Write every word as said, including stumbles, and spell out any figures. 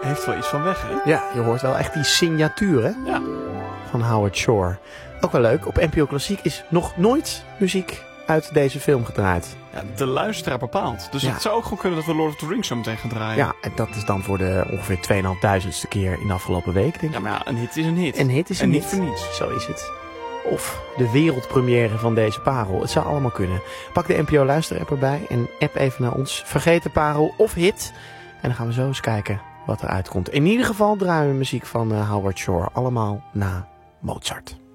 heeft wel iets van weg, hè? Ja, je hoort wel echt die signatuur, hè? Ja. Van Howard Shore. Ook wel leuk. Op N P O Klassiek is nog nooit muziek uit deze film gedraaid. Ja, de luisteraar bepaalt. Dus Ja. het zou ook gewoon kunnen dat we Lord of the Rings zo meteen gaan draaien. Ja, en dat is dan voor de ongeveer tweeënhalfduizendste keer in de afgelopen week, denk ik. Ja, maar ja, een hit is een hit. Een hit is een en niet hit. voor niets. Zo is het. Of de wereldpremière van deze parel. Het zou allemaal kunnen. Pak de N P O luisterapp erbij en app even naar ons. Vergeten parel of hit. En dan gaan we zo eens kijken wat eruit komt. In ieder geval draaien we muziek van uh, Howard Shore. Allemaal na Mozart.